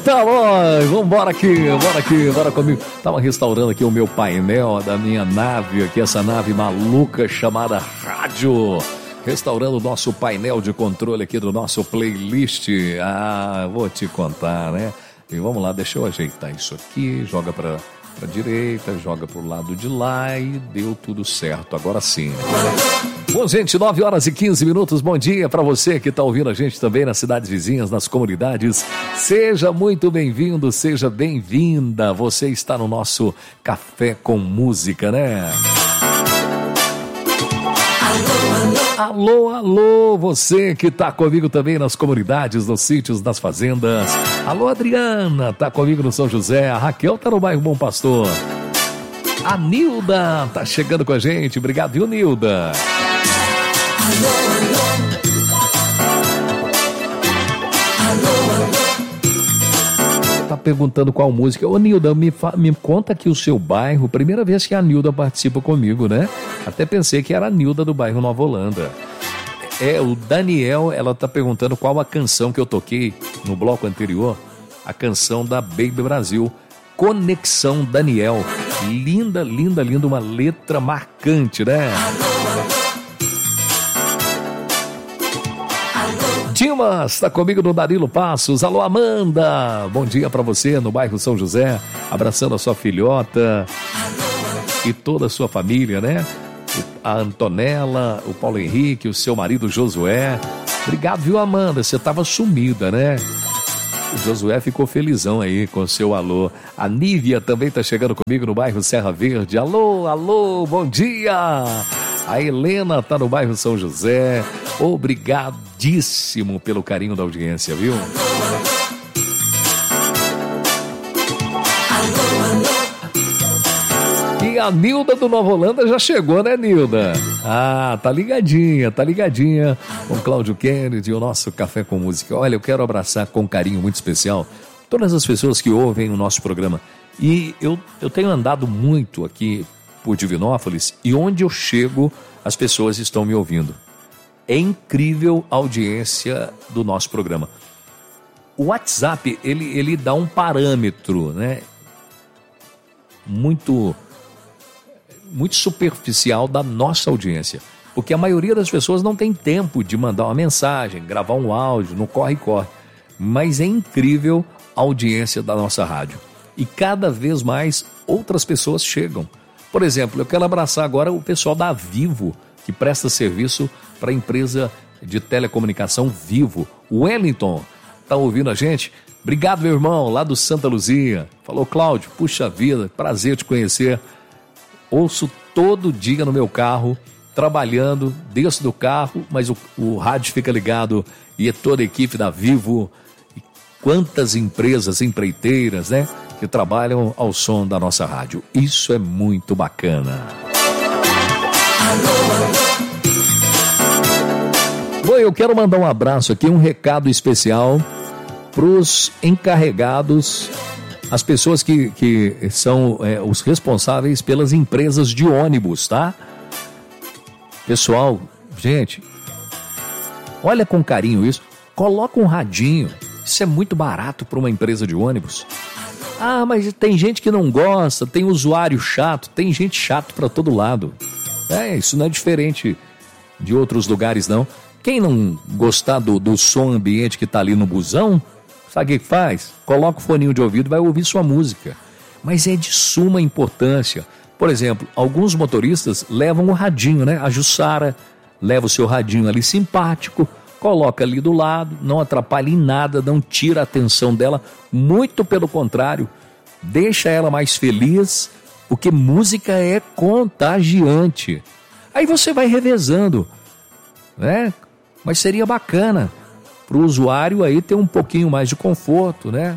Eita, nós! Bora aqui, bora comigo. Tava restaurando aqui o meu painel da minha nave aqui, essa nave maluca chamada rádio. Restaurando o nosso painel de controle aqui do nosso playlist. Ah, vou te contar, né? E vamos lá, deixa eu ajeitar isso aqui, joga pra direita, joga pro lado de lá e deu tudo certo, agora sim. Bom, gente, 9h15, bom dia para você que está ouvindo a gente também nas cidades vizinhas, nas comunidades. Seja muito bem-vindo, seja bem-vinda. Você está no nosso Café com Música, né? Alô, alô, você que tá comigo também nas comunidades, nos sítios, nas fazendas. Alô, Adriana, tá comigo no São José. A Raquel tá no bairro Bom Pastor. A Nilda tá chegando com a gente. Obrigado, viu, Nilda? Alô, alô. Tá perguntando qual música. Ô, Nilda, me conta aqui o seu bairro. Primeira vez que a Nilda participa comigo, né? Até pensei que era a Nilda do bairro Nova Holanda. O Daniel, ela tá perguntando qual a canção que eu toquei no bloco anterior. A canção da Baby Brasil. Conexão Daniel. Linda, linda, linda. Uma letra marcante, né? Dimas, tá comigo no Darilo Passos. Alô, Amanda, bom dia pra você no bairro São José, abraçando a sua filhota e toda a sua família, né? A Antonella, o Paulo Henrique, o seu marido Josué. Obrigado, viu, Amanda? Você tava sumida, né? O Josué ficou felizão aí com o seu alô. A Nívia também tá chegando comigo no bairro Serra Verde. Alô, alô, bom dia! A Helena tá no bairro São José. Obrigadíssimo pelo carinho da audiência, viu? E a Nilda do Nova Holanda já chegou, né, Nilda? Ah, tá ligadinha com Cláudio Kennedy e o nosso Café com Música. Olha, eu quero abraçar com carinho muito especial todas as pessoas que ouvem o nosso programa. E eu tenho andado muito aqui por Divinópolis e onde eu chego as pessoas estão me ouvindo. É incrível a audiência do nosso programa. O WhatsApp, ele dá um parâmetro, né? Muito superficial da nossa audiência. Porque a maioria das pessoas não tem tempo de mandar uma mensagem, gravar um áudio, no corre-corre. Mas é incrível a audiência da nossa rádio. E cada vez mais outras pessoas chegam. Por exemplo, eu quero abraçar agora o pessoal da Vivo, que presta serviço para a empresa de telecomunicação Vivo. O Wellington tá ouvindo a gente? Obrigado, meu irmão, lá do Santa Luzia. Falou, Cláudio, puxa vida, prazer te conhecer. Ouço todo dia no meu carro, trabalhando, desço do carro, mas o rádio fica ligado e é toda a equipe da Vivo. E quantas empresas, empreiteiras, né, que trabalham ao som da nossa rádio. Isso é muito bacana. Bom, eu quero mandar um abraço aqui, um recado especial para os encarregados, as pessoas que são os responsáveis pelas empresas de ônibus, tá? Pessoal, gente, olha com carinho isso, coloca um radinho, isso é muito barato para uma empresa de ônibus. Ah, mas tem gente que não gosta, tem usuário chato, tem gente chato para todo lado. Isso não é diferente de outros lugares, não. Quem não gostar do som ambiente que está ali no busão, sabe o que faz? Coloca o foninho de ouvido e vai ouvir sua música. Mas é de suma importância. Por exemplo, alguns motoristas levam o radinho, né? A Jussara leva o seu radinho ali simpático, coloca ali do lado, não atrapalha em nada, não tira a atenção dela, muito pelo contrário, deixa ela mais feliz, porque música é contagiante. Aí você vai revezando, né? Mas seria bacana para o usuário aí ter um pouquinho mais de conforto, né?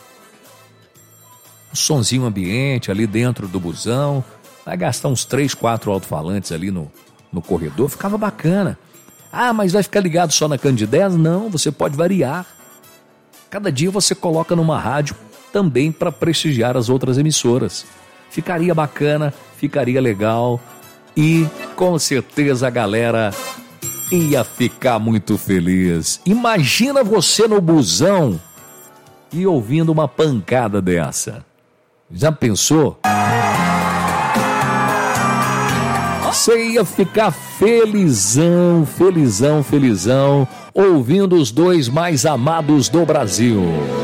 Um sonzinho ambiente ali dentro do busão, vai gastar uns 3, 4 alto-falantes ali no corredor, ficava bacana. Ah, mas vai ficar ligado só na Candidez? Não, você pode variar. Cada dia você coloca numa rádio também para prestigiar as outras emissoras. Ficaria bacana, ficaria legal e com certeza a galera ia ficar muito feliz. Imagina você no busão e ouvindo uma pancada dessa. Já pensou? Você ia ficar felizão, felizão, felizão, ouvindo os dois mais amados do Brasil.